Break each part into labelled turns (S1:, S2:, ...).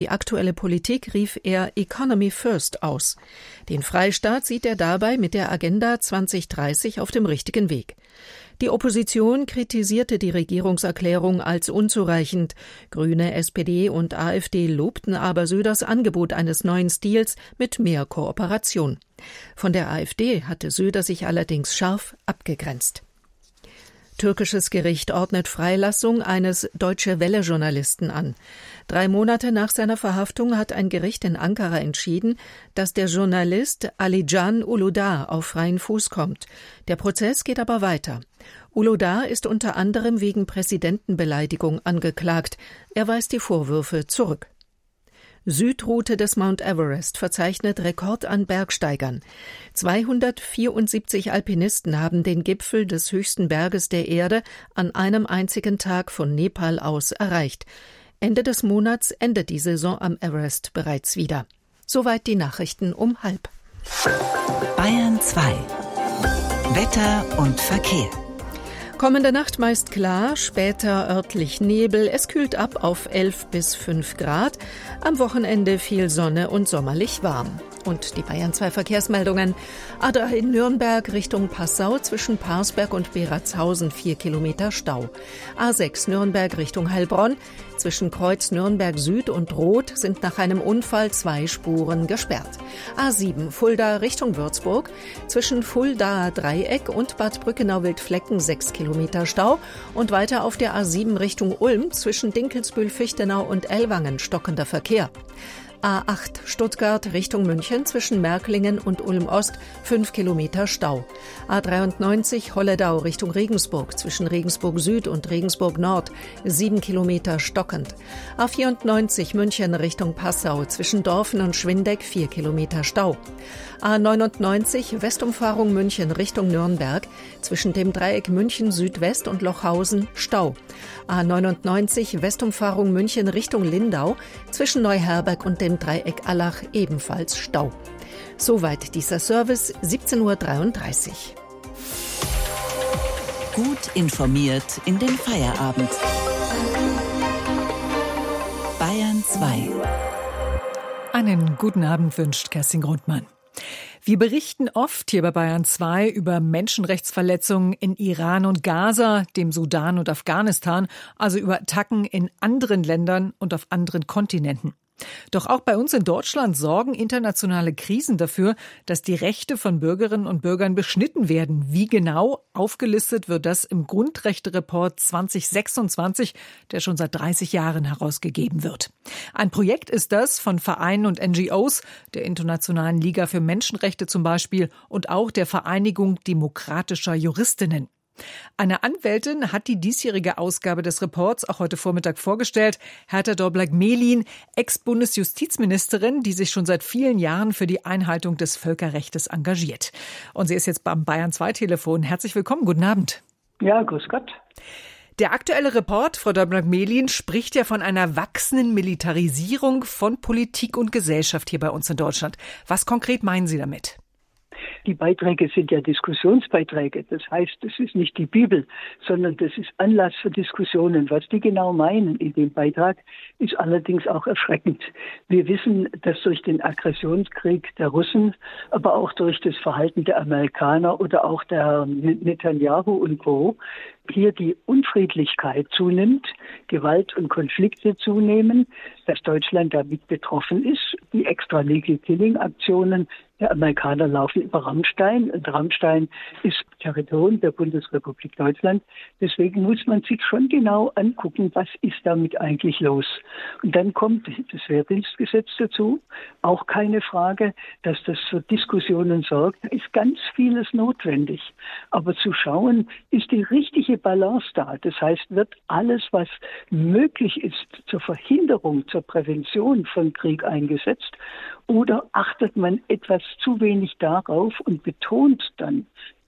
S1: die aktuelle Politik rief er Economy First aus. Den Freistaat sieht er dabei mit der Agenda 2030 auf dem richtigen Weg. Die Opposition kritisierte die Regierungserklärung als unzureichend. Grüne, SPD und AfD lobten aber Söders Angebot eines neuen Stils mit mehr Kooperation. Von der AfD hatte Söder sich allerdings scharf abgegrenzt. Türkisches Gericht ordnet Freilassung eines Deutsche-Welle-Journalisten an. 3 Monate nach seiner Verhaftung hat ein Gericht in Ankara entschieden, dass der Journalist Alican Uludağ auf freien Fuß kommt. Der Prozess geht aber weiter. Uludağ ist unter anderem wegen Präsidentenbeleidigung angeklagt. Er weist die Vorwürfe zurück. Südroute des Mount Everest verzeichnet Rekord an Bergsteigern. 274 Alpinisten haben den Gipfel des höchsten Berges der Erde an einem einzigen Tag von Nepal aus erreicht. Ende des Monats endet die Saison am Everest bereits wieder. Soweit die Nachrichten um 12:30.
S2: Bayern 2. Wetter und Verkehr.
S1: Kommende Nacht meist klar, später örtlich Nebel. Es kühlt ab auf 11 bis 5 Grad. Am Wochenende viel Sonne und sommerlich warm. Und die Bayern 2 Verkehrsmeldungen. A3 in Nürnberg Richtung Passau zwischen Parsberg und Beratshausen 4 Kilometer Stau. A6 Nürnberg Richtung Heilbronn. Zwischen Kreuz Nürnberg Süd und Roth sind nach einem Unfall 2 Spuren gesperrt. A7 Fulda Richtung Würzburg. Zwischen Fuldaer Dreieck und Bad Brückenau-Wildflecken 6 Kilometer Stau. Und weiter auf der A7 Richtung Ulm zwischen Dinkelsbühl-Fichtenau und Ellwangen stockender Verkehr. A8 Stuttgart Richtung München zwischen Märklingen und Ulm-Ost 5 Kilometer Stau. A93 Holledau Richtung Regensburg zwischen Regensburg Süd und Regensburg Nord 7 Kilometer stockend. A94 München Richtung Passau zwischen Dorfen und Schwindeck 4 Kilometer Stau. A99 Westumfahrung München Richtung Nürnberg zwischen dem Dreieck München Südwest und Lochhausen Stau. A99 Westumfahrung München Richtung Lindau zwischen Neuherberg und dem Dreieck Allach ebenfalls Stau. Soweit dieser Service, 17:33 Uhr.
S2: Gut informiert in den Feierabend. Bayern 2.
S3: Einen guten Abend wünscht Kerstin Grundmann. Wir berichten oft hier bei Bayern 2 über Menschenrechtsverletzungen in Iran und Gaza, dem Sudan und Afghanistan, also über Attacken in anderen Ländern und auf anderen Kontinenten. Doch auch bei uns in Deutschland sorgen internationale Krisen dafür, dass die Rechte von Bürgerinnen und Bürgern beschnitten werden. Wie genau aufgelistet wird das im Grundrechte-Report 2026, der schon seit 30 Jahren herausgegeben wird. Ein Projekt ist das von Vereinen und NGOs, der Internationalen Liga für Menschenrechte zum Beispiel und auch der Vereinigung demokratischer Juristinnen. Eine Anwältin hat die diesjährige Ausgabe des Reports auch heute Vormittag vorgestellt. Herta Doblag-Melin, Ex-Bundesjustizministerin, die sich schon seit vielen Jahren für die Einhaltung des Völkerrechts engagiert. Und sie ist jetzt beim Bayern 2 Telefon. Herzlich willkommen, guten Abend.
S4: Ja, grüß Gott.
S3: Der aktuelle Report, Frau Doblag-Melin, spricht ja von einer wachsenden Militarisierung von Politik und Gesellschaft hier bei uns in Deutschland. Was konkret meinen Sie damit?
S4: Die Beiträge sind ja Diskussionsbeiträge. Das heißt, es ist nicht die Bibel, sondern das ist Anlass für Diskussionen. Was die genau meinen in dem Beitrag, ist allerdings auch erschreckend. Wir wissen, dass durch den Aggressionskrieg der Russen, aber auch durch das Verhalten der Amerikaner oder auch der Netanyahu und Co. hier die Unfriedlichkeit zunimmt, Gewalt und Konflikte zunehmen, dass Deutschland damit betroffen ist. Die Extra-Legal-Killing-Aktionen der Amerikaner laufen über Ramstein und Ramstein ist Territorium der Bundesrepublik Deutschland. Deswegen muss man sich schon genau angucken, was ist damit eigentlich los. Und dann kommt das Wehrdienstgesetz dazu. Auch keine Frage, dass das für Diskussionen sorgt. Da ist ganz vieles notwendig. Aber zu schauen, ist die richtige Balance da. Das heißt, wird alles, was möglich ist zur Verhinderung, zur Prävention von Krieg eingesetzt? Oder achtet man etwas zu wenig darauf und betont dann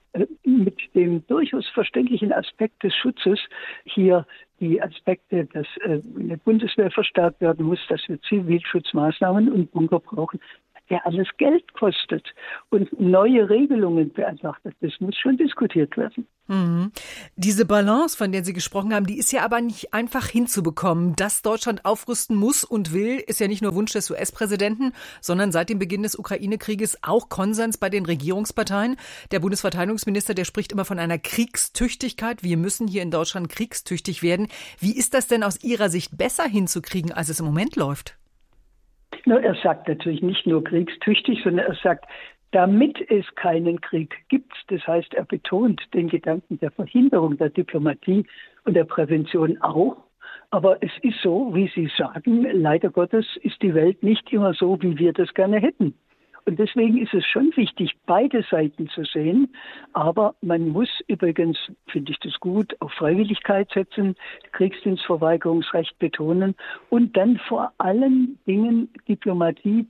S4: mit dem durchaus verständlichen Aspekt des Schutzes hier die Aspekte, dass eine Bundeswehr verstärkt werden muss, dass wir Zivilschutzmaßnahmen und Bunker brauchen. der alles Geld kostet und neue Regelungen beantragt. Das muss schon diskutiert werden.
S3: Mhm. Diese Balance, von der Sie gesprochen haben, die ist ja aber nicht einfach hinzubekommen. Dass Deutschland aufrüsten muss und will, ist ja nicht nur Wunsch des US-Präsidenten, sondern seit dem Beginn des Ukraine-Krieges auch Konsens bei den Regierungsparteien. Der Bundesverteidigungsminister, der spricht immer von einer Kriegstüchtigkeit. Wir müssen hier in Deutschland kriegstüchtig werden. Wie ist das denn aus Ihrer Sicht besser hinzukriegen, als es im Moment läuft?
S4: Er sagt natürlich nicht nur kriegstüchtig, sondern er sagt, damit es keinen Krieg gibt. Das heißt, er betont den Gedanken der Verhinderung, der Diplomatie und der Prävention auch. Aber es ist so, wie Sie sagen, leider Gottes ist die Welt nicht immer so, wie wir das gerne hätten. Und deswegen ist es schon wichtig, beide Seiten zu sehen. Aber man muss übrigens, finde ich das gut, auf Freiwilligkeit setzen, Kriegsdienstverweigerungsrecht betonen und dann vor allen Dingen Diplomatie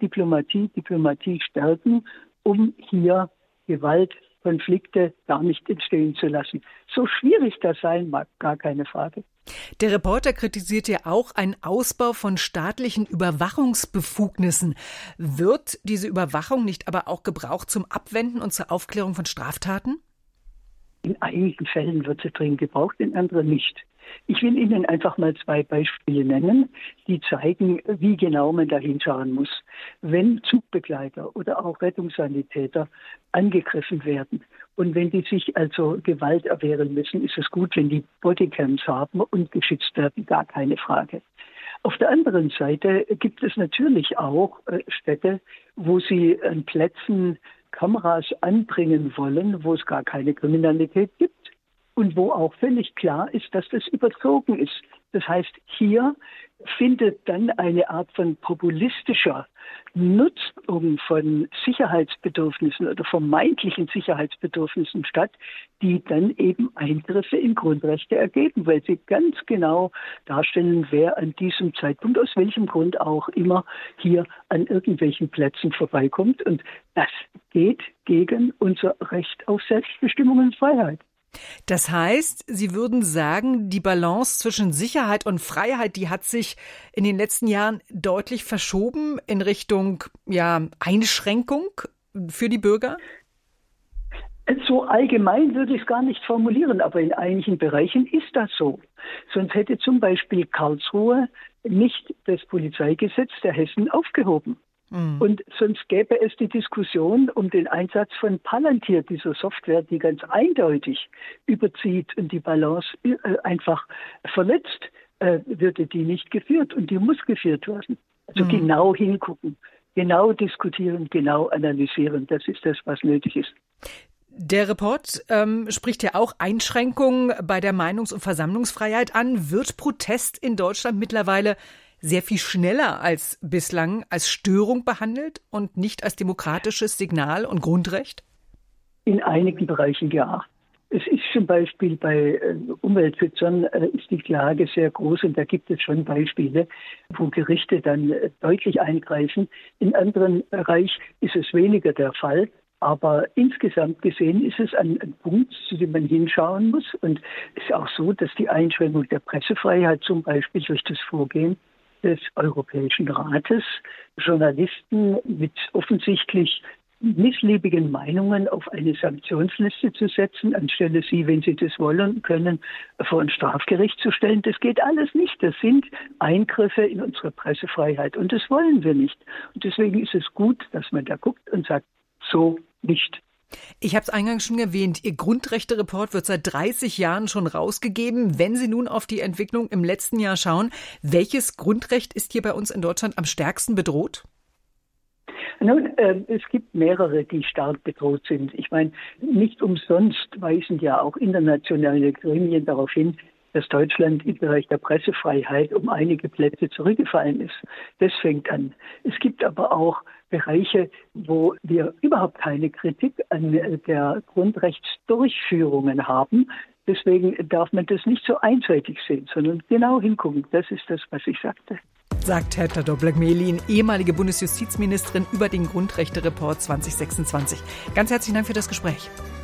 S4: stärken, um hier Gewalt, Konflikte gar nicht entstehen zu lassen. So schwierig das sein mag, gar keine Frage.
S3: Der Reporter kritisiert ja auch einen Ausbau von staatlichen Überwachungsbefugnissen. Wird diese Überwachung nicht aber auch gebraucht zum Abwenden und zur Aufklärung von Straftaten?
S4: In einigen Fällen wird sie dringend gebraucht, in anderen nicht. Ich will Ihnen einfach mal 2 Beispiele nennen, die zeigen, wie genau man da hinschauen muss. Wenn Zugbegleiter oder auch Rettungssanitäter angegriffen werden und wenn die sich also Gewalt erwehren müssen, ist es gut, wenn die Bodycams haben und geschützt werden, gar keine Frage. Auf der anderen Seite gibt es natürlich auch Städte, wo sie an Plätzen Kameras anbringen wollen, wo es gar keine Kriminalität gibt. Und wo auch völlig klar ist, dass das überzogen ist. Das heißt, hier findet dann eine Art von populistischer Nutzung von Sicherheitsbedürfnissen oder vermeintlichen Sicherheitsbedürfnissen statt, die dann eben Eingriffe in Grundrechte ergeben, weil sie ganz genau darstellen, wer an diesem Zeitpunkt, aus welchem Grund auch immer, hier an irgendwelchen Plätzen vorbeikommt. Und das geht gegen unser Recht auf Selbstbestimmung und Freiheit.
S3: Das heißt, Sie würden sagen, die Balance zwischen Sicherheit und Freiheit, die hat sich in den letzten Jahren deutlich verschoben in Richtung Einschränkung für die Bürger?
S4: So allgemein würde ich es gar nicht formulieren, aber in einigen Bereichen ist das so. Sonst hätte zum Beispiel Karlsruhe nicht das Polizeigesetz der Hessen aufgehoben. Und sonst gäbe es die Diskussion um den Einsatz von Palantir, dieser Software, die ganz eindeutig überzieht und die Balance einfach verletzt, würde die nicht geführt und die muss geführt werden. Also genau hingucken, genau diskutieren, genau analysieren, das ist das, was nötig ist.
S3: Der Report spricht ja auch Einschränkungen bei der Meinungs- und Versammlungsfreiheit an. Wird Protest in Deutschland mittlerweile sehr viel schneller als bislang als Störung behandelt und nicht als demokratisches Signal und Grundrecht?
S4: In einigen Bereichen ja. Es ist zum Beispiel bei Umweltschützern ist die Klage sehr groß und da gibt es schon Beispiele, wo Gerichte dann deutlich eingreifen. In anderen Bereichen ist es weniger der Fall. Aber insgesamt gesehen ist es ein Punkt, zu dem man hinschauen muss. Und es ist auch so, dass die Einschränkung der Pressefreiheit zum Beispiel durch das Vorgehen des Europäischen Rates Journalisten mit offensichtlich missliebigen Meinungen auf eine Sanktionsliste zu setzen, anstelle sie, wenn sie das wollen, können, vor ein Strafgericht zu stellen. Das geht alles nicht. Das sind Eingriffe in unsere Pressefreiheit und das wollen wir nicht. Und deswegen ist es gut, dass man da guckt und sagt, so nicht.
S3: Ich habe es eingangs schon erwähnt, Ihr Grundrechte-Report wird seit 30 Jahren schon rausgegeben. Wenn Sie nun auf die Entwicklung im letzten Jahr schauen, welches Grundrecht ist hier bei uns in Deutschland am stärksten bedroht?
S4: Nun, es gibt mehrere, die stark bedroht sind. Ich meine, nicht umsonst weisen ja auch internationale Gremien darauf hin, dass Deutschland im Bereich der Pressefreiheit um einige Plätze zurückgefallen ist. Das fängt an. Es gibt aber auch Bereiche, wo wir überhaupt keine Kritik an der Grundrechtsdurchführungen haben. Deswegen darf man das nicht so einseitig sehen, sondern genau hingucken. Das ist das, was ich sagte.
S3: Sagt Hertha Doblag-Mehlin, ehemalige Bundesjustizministerin, über den Grundrechte-Report 2026. Ganz herzlichen Dank für das Gespräch.